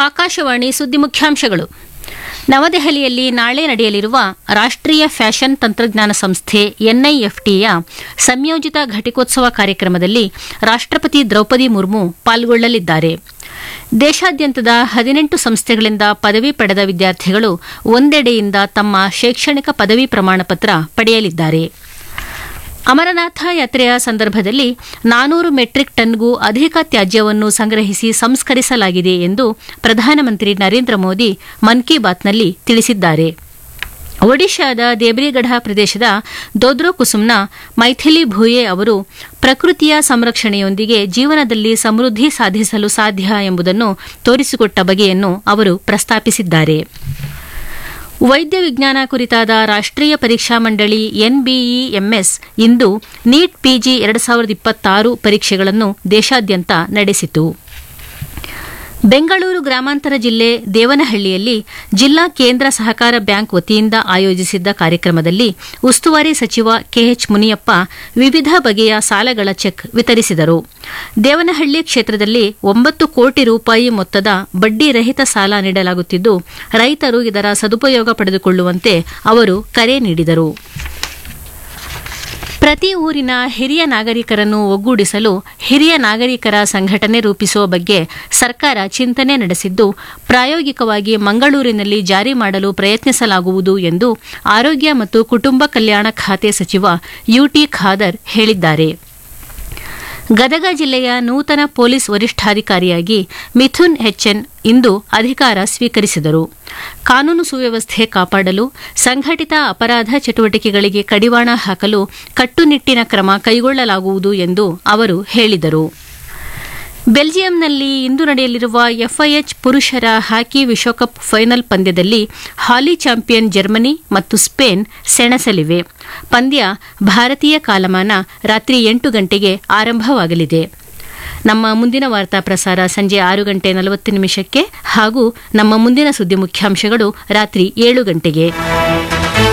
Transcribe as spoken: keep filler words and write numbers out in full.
ಆಕಾಶವಾಣಿ ಸುದ್ದಿ ಮುಖ್ಯಾಂಶಗಳು. ನವದೆಹಲಿಯಲ್ಲಿ ನಾಳೆ ನಡೆಯಲಿರುವ ರಾಷ್ಟ್ರೀಯ ಫ್ಯಾಷನ್ ತಂತ್ರಜ್ಞಾನ ಸಂಸ್ಥೆ ಎನ್ಐಎಫ್ಟಿಯ ಸಂಯೋಜಿತ ಘಟಿಕೋತ್ಸವ ಕಾರ್ಯಕ್ರಮದಲ್ಲಿ ರಾಷ್ಟ್ರಪತಿ ದ್ರೌಪದಿ ಮುರ್ಮು ಪಾಲ್ಗೊಳ್ಳಲಿದ್ದಾರೆ. ದೇಶಾದ್ಯಂತದ ಹದಿನೆಂಟು ಸಂಸ್ಥೆಗಳಿಂದ ಪದವಿ ಪಡೆದ ವಿದ್ಯಾರ್ಥಿಗಳು ಒಂದೆಡೆಯಿಂದ ತಮ್ಮ ಶೈಕ್ಷಣಿಕ ಪದವಿ ಪ್ರಮಾಣಪತ್ರ ಪಡೆಯಲಿದ್ದಾರೆ. ಅಮರನಾಥ ಯಾತ್ರೆಯ ಸಂದರ್ಭದಲ್ಲಿ ನಾನೂರು ಮೆಟ್ರಿಕ್ ಟನ್ಗೂ ಅಧಿಕ ತ್ಯಾಜ್ಯವನ್ನು ಸಂಗ್ರಹಿಸಿ ಸಂಸ್ಕರಿಸಲಾಗಿದೆ ಎಂದು ಪ್ರಧಾನಮಂತ್ರಿ ನರೇಂದ್ರ ಮೋದಿ ಮನ್ ಕಿ ಬಾತ್ನಲ್ಲಿ ತಿಳಿಸಿದ್ದಾರೆ. ಒಡಿಶಾದ ದೇಬ್ರಿಗಢ ಪ್ರದೇಶದ ದೋದ್ರೋ ಕುಸುಮ್ನ ಮೈಥಿಲಿ ಭೂಯೆ ಅವರು ಪ್ರಕೃತಿಯ ಸಂರಕ್ಷಣೆಯೊಂದಿಗೆ ಜೀವನದಲ್ಲಿ ಸಮೃದ್ಧಿ ಸಾಧಿಸಲು ಸಾಧ್ಯ ಎಂಬುದನ್ನು ತೋರಿಸಿಕೊಟ್ಟ ಬಗೆಯನ್ನು ಅವರು ಪ್ರಸ್ತಾಪಿಸಿದ್ದಾರೆ. ವೈದ್ಯ ವಿಜ್ಞಾನ ಕುರಿತಾದ ರಾಷ್ಟ್ರೀಯ ಪರೀಕ್ಷಾ ಮಂಡಳಿ ಎನ್ಬಿಇಎಂಎಸ್ ಇಂದು ನೀಟ್ ಪಿಜಿ ಎರಡು ಸಾವಿರದ ಇಪ್ಪತ್ತಾರು ಪರೀಕ್ಷೆಗಳನ್ನು ದೇಶಾದ್ಯಂತ ನಡೆಸಿತು. ಬೆಂಗಳೂರು ಗ್ರಾಮಾಂತರ ಜಿಲ್ಲೆ ದೇವನಹಳ್ಳಿಯಲ್ಲಿ ಜಿಲ್ಲಾ ಕೇಂದ್ರ ಸಹಕಾರ ಬ್ಯಾಂಕ್ ವತಿಯಿಂದ ಆಯೋಜಿಸಿದ್ದ ಕಾರ್ಯಕ್ರಮದಲ್ಲಿ ಉಸ್ತುವಾರಿ ಸಚಿವ ಕೆಎಚ್ ಮುನಿಯಪ್ಪ ವಿವಿಧ ಬಗೆಯ ಸಾಲಗಳ ಚೆಕ್ ವಿತರಿಸಿದರು. ದೇವನಹಳ್ಳಿ ಕ್ಷೇತ್ರದಲ್ಲಿ ಒಂಬತ್ತು ಕೋಟಿ ರೂಪಾಯಿ ಮೊತ್ತದ ಬಡ್ಡಿ ರಹಿತ ಸಾಲ ನೀಡಲಾಗುತ್ತಿದ್ದು, ರೈತರು ಇದರ ಸದುಪಯೋಗ ಪಡೆದುಕೊಳ್ಳುವಂತೆ ಅವರು ಕರೆ ನೀಡಿದರು. ಪ್ರತಿ ಊರಿನ ಹಿರಿಯ ನಾಗರಿಕರನ್ನು ಒಗ್ಗೂಡಿಸಲು ಹಿರಿಯ ನಾಗರಿಕರ ಸಂಘಟನೆ ರೂಪಿಸುವ ಬಗ್ಗೆ ಸರ್ಕಾರ ಚಿಂತನೆ ನಡೆಸಿದ್ದು, ಪ್ರಾಯೋಗಿಕವಾಗಿ ಮಂಗಳೂರಿನಲ್ಲಿ ಜಾರಿ ಮಾಡಲು ಪ್ರಯತ್ನಿಸಲಾಗುವುದು ಎಂದು ಆರೋಗ್ಯ ಮತ್ತು ಕುಟುಂಬ ಕಲ್ಯಾಣ ಖಾತೆ ಸಚಿವ ಯುಟಿ ಖಾದರ್ ಹೇಳಿದ್ದಾರೆ. ಗದಗ ಜಿಲ್ಲೆಯ ನೂತನ ಪೊಲೀಸ್ ವರಿಷ್ಠಾಧಿಕಾರಿಯಾಗಿ ಮಿಥುನ್ ಎಚ್ಎನ್ ಇಂದು ಅಧಿಕಾರ ಸ್ವೀಕರಿಸಿದರು. ಕಾನೂನು ಸುವ್ಯವಸ್ಥೆ ಕಾಪಾಡಲು, ಸಂಘಟಿತ ಅಪರಾಧ ಚಟುವಟಿಕೆಗಳಿಗೆ ಕಡಿವಾಣ ಹಾಕಲು ಕಟ್ಟುನಿಟ್ಟಿನ ಕ್ರಮ ಕೈಗೊಳ್ಳಲಾಗುವುದು ಎಂದು ಅವರು ಹೇಳಿದರು. ಬೆಲ್ಜಿಯಂನಲ್ಲಿ ಇಂದು ನಡೆಯಲಿರುವ ಎಫ್ಐಎಚ್ ಪುರುಷರ ಹಾಕಿ ವಿಶ್ವಕಪ್ ಫೈನಲ್ ಪಂದ್ಯದಲ್ಲಿ ಹಾಲಿ ಚಾಂಪಿಯನ್ ಜರ್ಮನಿ ಮತ್ತು ಸ್ಪೇನ್ ಸೆಣಸಲಿವೆ. ಪಂದ್ಯ ಭಾರತೀಯ ಕಾಲಮಾನ ರಾತ್ರಿ ಎಂಟು ಗಂಟೆಗೆ ಆರಂಭವಾಗಲಿದೆ. ನಮ್ಮ ಮುಂದಿನ ವಾರ್ತಾ ಪ್ರಸಾರ ಸಂಜೆ ಆರು ಗಂಟೆ ನಲವತ್ತು ನಿಮಿಷಕ್ಕೆ ಹಾಗೂ ನಮ್ಮ ಮುಂದಿನ ಸುದ್ದಿ ಮುಖ್ಯಾಂಶಗಳು ರಾತ್ರಿ ಏಳು ಗಂಟೆಗೆ.